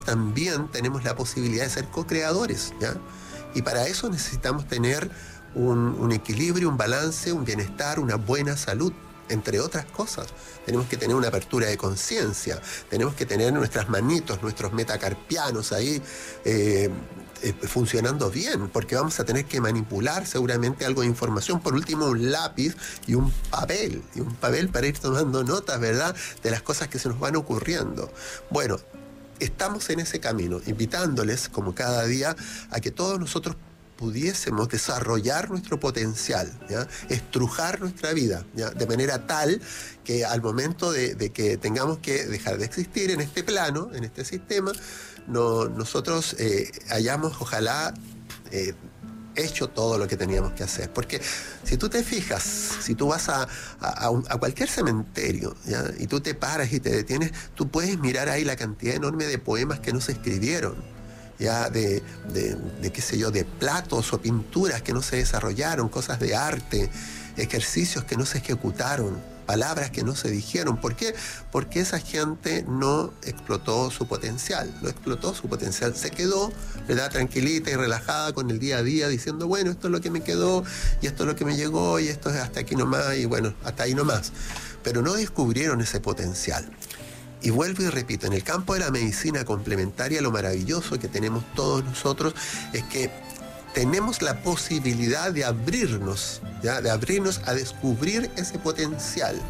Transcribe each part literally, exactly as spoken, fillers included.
también tenemos la posibilidad de ser co-creadores, ¿ya? Y para eso necesitamos tener un, un equilibrio, un balance, un bienestar, una buena salud, entre otras cosas. Tenemos que tener una apertura de conciencia, tenemos que tener nuestras manitos, nuestros metacarpianos ahí eh, eh, funcionando bien, porque vamos a tener que manipular seguramente algo de información, por último un lápiz y un papel, y un papel para ir tomando notas, ¿verdad?, de las cosas que se nos van ocurriendo. Bueno, estamos en ese camino, invitándoles, como cada día, a que todos nosotros pudiésemos desarrollar nuestro potencial, ¿ya?, estrujar nuestra vida, ¿ya?, de manera tal que al momento de, de que tengamos que dejar de existir en este plano, en este sistema, no, nosotros eh, hayamos, ojalá, eh, hecho todo lo que teníamos que hacer. Porque si tú te fijas, si tú vas a, a, a, un, a cualquier cementerio, ¿ya?, y tú te paras y te detienes, tú puedes mirar ahí la cantidad enorme de poemas que no se escribieron, ya de, de, de qué sé yo, de platos o pinturas que no se desarrollaron, cosas de arte, ejercicios que no se ejecutaron, palabras que no se dijeron. ¿Por qué? Porque esa gente no explotó su potencial, no explotó su potencial, se quedó, ¿verdad?, tranquilita y relajada con el día a día, diciendo, bueno, esto es lo que me quedó, y esto es lo que me llegó, y esto es hasta aquí nomás, y bueno, hasta ahí nomás. Pero no descubrieron ese potencial. Y vuelvo y repito, en el campo de la medicina complementaria, lo maravilloso que tenemos todos nosotros es que tenemos la posibilidad de abrirnos, ¿ya?, de abrirnos a descubrir ese potencial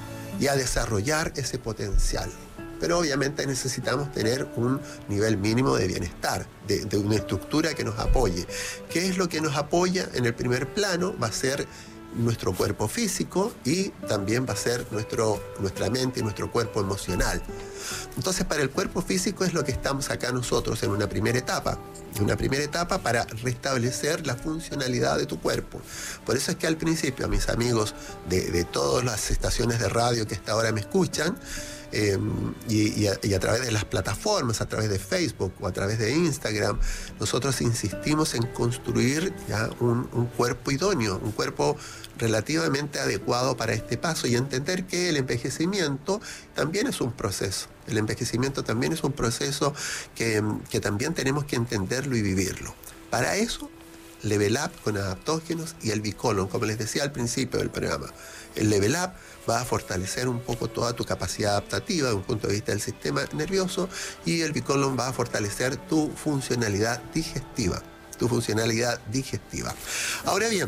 y a desarrollar ese potencial. Pero obviamente necesitamos tener un nivel mínimo de bienestar, de, de una estructura que nos apoye. ¿Qué es lo que nos apoya? En el primer plano va a ser nuestro cuerpo físico y también va a ser nuestro, nuestra mente y nuestro cuerpo emocional. Entonces, para el cuerpo físico es lo que estamos acá nosotros en una primera etapa, en una primera etapa para restablecer la funcionalidad de tu cuerpo. Por eso es que al principio, a mis amigos de, de todas las estaciones de radio que hasta ahora me escuchan, Eh, y, y, a, y a través de las plataformas, a través de Facebook o a través de Instagram, nosotros insistimos en construir ya un, un cuerpo idóneo, un cuerpo relativamente adecuado para este paso, y entender que el envejecimiento también es un proceso. El envejecimiento también es un proceso que, que también tenemos que entenderlo y vivirlo. Para eso, Level Up con adaptógenos y el Bicolon, como les decía al principio del programa. El Level Up va a fortalecer un poco toda tu capacidad adaptativa desde un punto de vista del sistema nervioso, y el Bicolon va a fortalecer tu funcionalidad digestiva, tu funcionalidad digestiva. Ahora bien,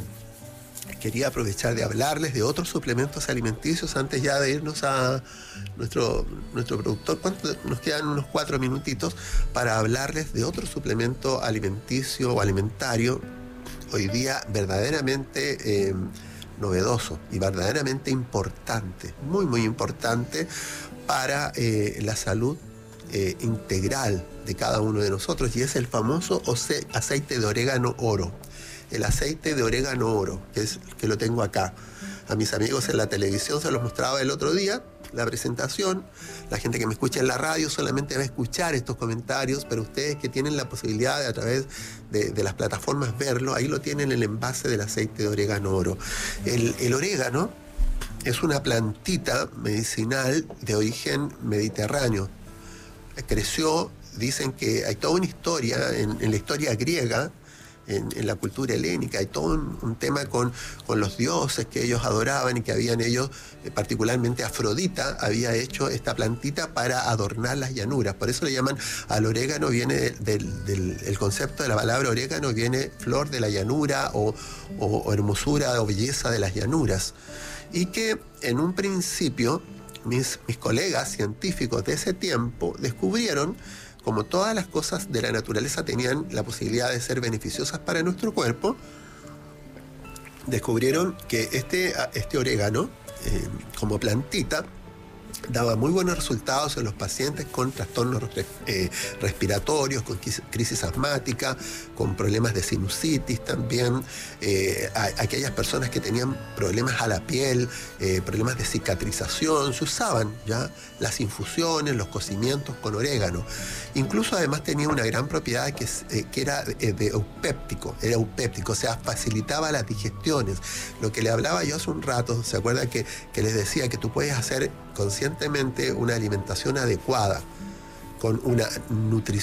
quería aprovechar de hablarles de otros suplementos alimenticios antes ya de irnos a nuestro, nuestro productor. ¿Cuánto? Nos quedan unos cuatro minutitos para hablarles de otro suplemento alimenticio o alimentario hoy día verdaderamente eh, novedoso y verdaderamente importante, muy muy importante para eh, la salud eh, integral de cada uno de nosotros, y es el famoso aceite de orégano oro. El aceite de orégano oro, que es que lo tengo acá. A mis amigos en la televisión se los mostraba el otro día, la presentación. La gente que me escucha en la radio solamente va a escuchar estos comentarios, pero ustedes que tienen la posibilidad de a través de, de las plataformas verlo, ahí lo tienen el envase del aceite de orégano oro. El, el orégano es una plantita medicinal de origen mediterráneo. Creció, dicen que hay toda una historia, en, en la historia griega, En, en la cultura helénica, hay todo un, un tema con, con los dioses que ellos adoraban, y que habían ellos, eh, particularmente Afrodita, había hecho esta plantita para adornar las llanuras. Por eso le llaman al orégano, viene del, del, del el concepto de la palabra orégano, viene flor de la llanura o, o, o hermosura o belleza de las llanuras. Y que en un principio mis, mis colegas científicos de ese tiempo descubrieron, como todas las cosas de la naturaleza tenían la posibilidad de ser beneficiosas para nuestro cuerpo, descubrieron que este, este orégano, eh, como plantita, daba muy buenos resultados en los pacientes con trastornos eh, respiratorios, con crisis asmática, con problemas de sinusitis también, eh, a, aquellas personas que tenían problemas a la piel, eh, problemas de cicatrización, se usaban ya las infusiones, los cocimientos con orégano. Incluso además tenía una gran propiedad que, eh, que era eh, de eupéptico, era eupéptico, o sea, facilitaba las digestiones. Lo que le hablaba yo hace un rato, ¿se acuerdan que, que les decía que tú puedes hacer conscientemente una alimentación adecuada, con una nutrición